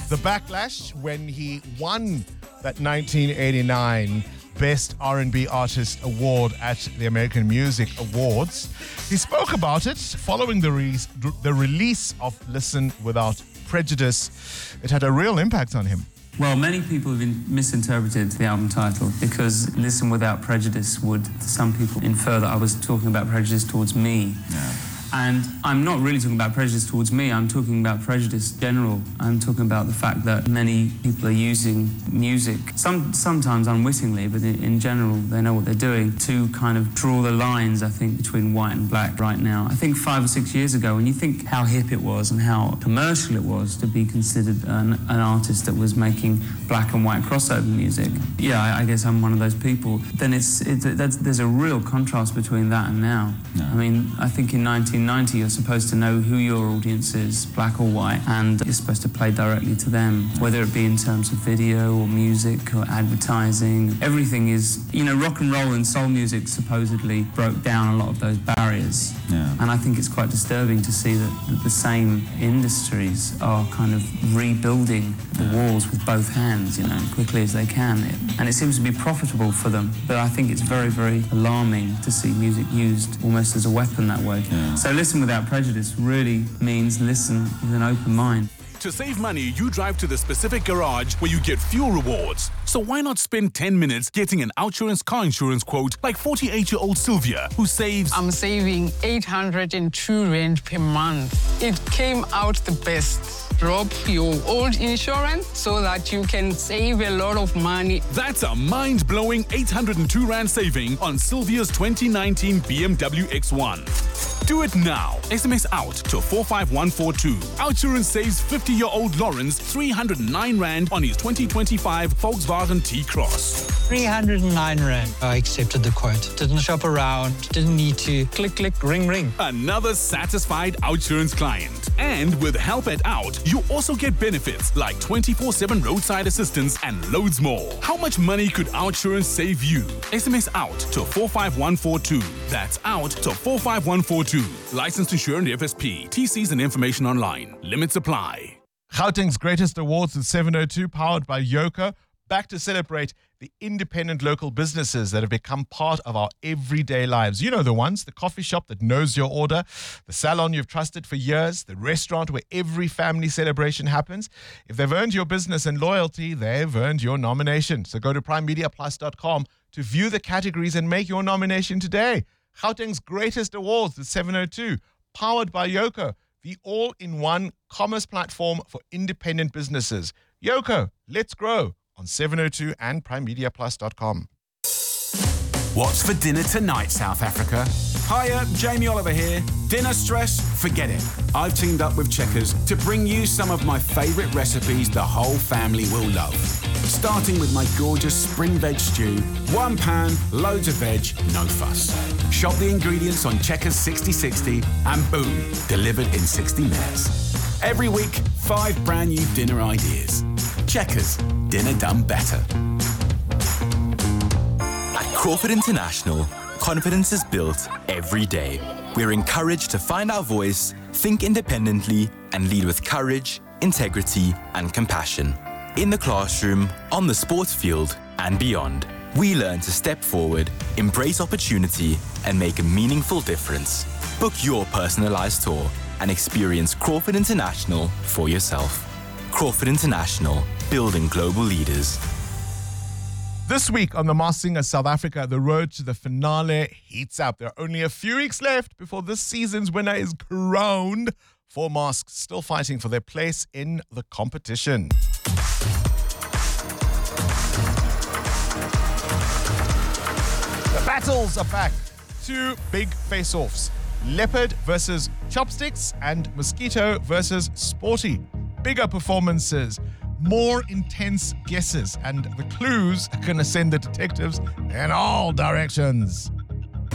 the backlash when he won that 1989 Best R&B Artist Award at the American Music Awards. He spoke about it following the release of Listen Without Prejudice. It had a real impact on him. Well, many people have misinterpreted the album title because Listen Without Prejudice would, to some people, infer that I was talking about prejudice towards me. Yeah. And I'm not really talking about prejudice towards me, I'm talking about prejudice general. I'm talking about the fact that many people are using music, sometimes unwittingly, but in general they know what they're doing, to kind of draw the lines, I think, between white and black right now. I think 5 or 6 years ago, when you think how hip it was and how commercial it was to be considered an artist that was making black and white crossover music, yeah, I guess I'm one of those people, then there's a real contrast between that and now. Yeah. I mean, I think in 1990 you're supposed to know who your audience is, black or white, and you're supposed to play directly to them, whether it be in terms of video or music or advertising. Everything is, rock and roll and soul music supposedly broke down a lot of those barriers. Yeah. And I think it's quite disturbing to see that the same industries are kind of rebuilding the walls with both hands, quickly as they can. And it seems to be profitable for them, but I think it's very, very alarming to see music used almost as a weapon that way. Yeah. So Listen Without Prejudice really means listen with an open mind. To save money, you drive to the specific garage where you get fuel rewards. So why not spend 10 minutes getting an Outsurance car insurance quote like 48-year-old Sylvia, who saves... I'm saving 802 Rand per month. It came out the best. Drop your old insurance so that you can save a lot of money. That's a mind-blowing 802 Rand saving on Sylvia's 2019 BMW X1. Do it now. SMS out to 45142. Outsurance saves 50-year-old Lawrence 309 Rand on his 2025 Volkswagen T-Cross. 309 Rand. I accepted the quote. Didn't shop around. Didn't need to. Click, click, ring, ring. Another satisfied Outsurance client. And with Help at Out, you also get benefits like 24/7 roadside assistance and loads more. How much money could Outsurance save you? SMS out to 45142. That's out to 45142. Licensed insured FSP. TCs and information online. Limits apply. Gauteng's Greatest Awards at 7:02, powered by Yoco. Back to celebrate the independent local businesses that have become part of our everyday lives. You know the ones, the coffee shop that knows your order, the salon you've trusted for years, the restaurant where every family celebration happens. If they've earned your business and loyalty, they've earned your nomination. So go to primemediaplus.com to view the categories and make your nomination today. Gauteng's Greatest Awards at 7:02, powered by Yoco, the all-in-one commerce platform for independent businesses. Yoco, let's grow. On 7:02 and primemediaplus.com. What's for dinner tonight, South Africa? Hiya, Jamie Oliver here. Dinner stress? Forget it. I've teamed up with Checkers to bring you some of my favourite recipes the whole family will love. Starting with my gorgeous spring veg stew. 1 pan, loads of veg, no fuss. Shop the ingredients on Checkers 6060 and boom, delivered in 60 minutes. Every week, 5 brand new dinner ideas. Checkers, dinner done better. At Crawford International, confidence is built every day. We're encouraged to find our voice, think independently, and lead with courage, integrity, and compassion. In the classroom, on the sports field, and beyond, we learn to step forward, embrace opportunity, and make a meaningful difference. Book your personalized tour and experience Crawford International for yourself. Crawford International, building global leaders. This week on The Masked Singer South Africa, the road to the finale heats up. There are only a few weeks left before this season's winner is crowned. 4 masks still fighting for their place in the competition. The battles are back. 2 big face-offs. Leopard versus Chopsticks and Mosquito versus Sporty. Bigger performances, more intense guesses, and the clues are going to send the detectives in all directions.